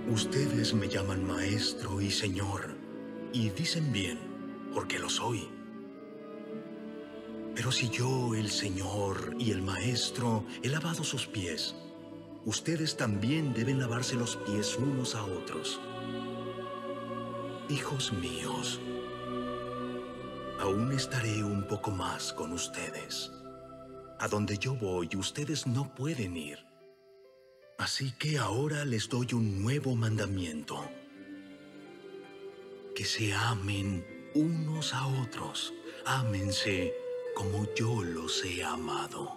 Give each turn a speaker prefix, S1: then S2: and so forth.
S1: Ustedes me llaman Maestro y Señor, y dicen bien, porque lo soy. Pero si yo, el Señor y el Maestro, he lavado sus pies, ustedes también deben lavarse los pies unos a otros. Hijos míos, aún estaré un poco más con ustedes. A donde yo voy, ustedes no pueden ir. Así que ahora les doy un nuevo mandamiento: que se amen unos a otros. Ámense como yo los he amado.